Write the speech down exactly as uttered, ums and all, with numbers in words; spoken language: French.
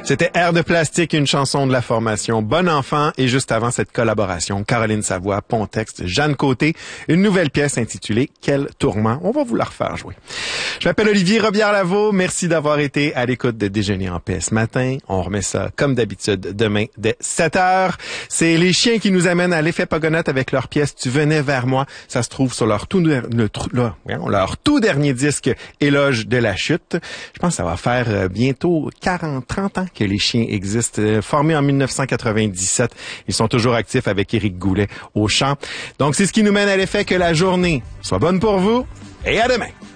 C'était Air de plastique, une chanson de la formation Bon Enfant. Et juste avant cette collaboration, Caroline Savoie, Pontexte, Jeanne Côté, une nouvelle pièce intitulée Quel tourment. On va vous la refaire jouer. Je m'appelle Olivier Robillard-Lavaux. Merci d'avoir été à l'écoute de Déjeuner en paix ce matin. On remet ça comme d'habitude demain dès sept heures. C'est les chiens qui nous amènent à l'effet Pogonotte avec leur pièce Tu venais vers moi. Ça se trouve sur leur tout, le, là, leur tout dernier disque Éloge de la chute. Je pense que ça va faire bientôt quarante, trente ans que les chiens existent. Formés en mille neuf cent quatre-vingt-dix-sept, ils sont toujours actifs avec Éric Goulet au chant. Donc c'est ce qui nous mène à l'effet que la journée soit bonne pour vous et à demain.